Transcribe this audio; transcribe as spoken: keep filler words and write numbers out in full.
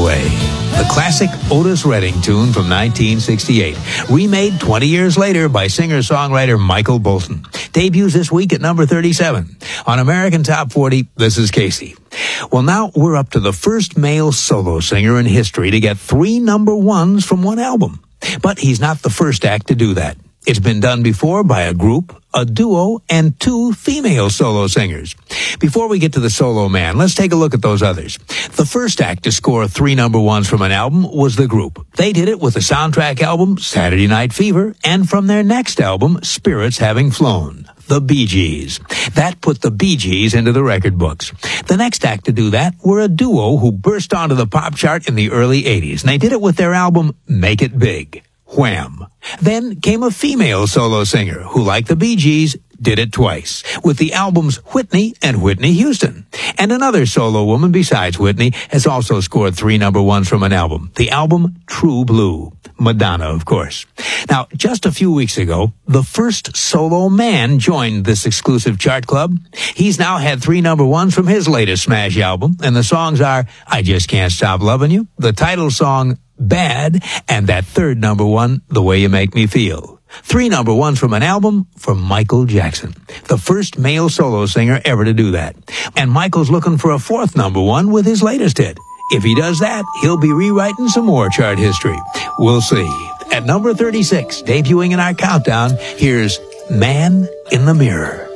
Away. The classic Otis Redding tune from nineteen sixty-eight, remade twenty years later by singer-songwriter Michael Bolton. Debuts this week at number thirty-seven. On American Top forty, this is Casey. Well, now we're up to the first male solo singer in history to get three number ones from one album. But he's not the first act to do that. It's been done before by a group, a duo, and two female solo singers. Before we get to the solo man, let's take a look at those others. The first act to score three number ones from an album was The Group. They did it with the soundtrack album, Saturday Night Fever, and from their next album, Spirits Having Flown, The Bee Gees. That put the Bee Gees into the record books. The next act to do that were a duo who burst onto the pop chart in the early eighties, and they did it with their album, Make It Big. Wham! Then came a female solo singer who, like the Bee Gees, did it twice, with the albums Whitney and Whitney Houston. And another solo woman besides Whitney has also scored three number ones from an album, the album True Blue. Madonna, of course. Now, just a few weeks ago, the first solo man joined this exclusive chart club. He's now had three number ones from his latest smash album, and the songs are I Just Can't Stop Loving You, the title song Bad, and that third number one, The Way You Make Me Feel. Three number ones from an album from Michael Jackson, the first male solo singer ever to do that. And Michael's looking for a fourth number one with his latest hit. If he does that, he'll be rewriting some more chart history. We'll see. At number thirty-six, debuting in our countdown, here's Man in the Mirror.